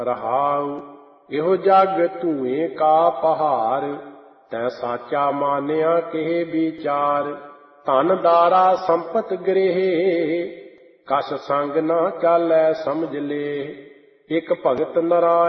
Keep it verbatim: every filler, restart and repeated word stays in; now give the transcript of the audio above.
ਰਹਾਉ। ਇਹੋ ਜਗ ਧੂਏ ਕਾ ਪਹਾੜ, ਤੈਂ ਸਾਚਾ ਮਾਨਿਆ ਕਿਹ ਵਿਚਾਰ। ਧਨ ਦਾਰਾ ਸੰਪਤ ਗ੍ਰਹਿ, ਕਛ ਸੰਗ ਨਾ ਚਾਲੈ ਸਮਝ ਲੇ। ਇਕ ਭਗਤ ਨਰਾਇਣ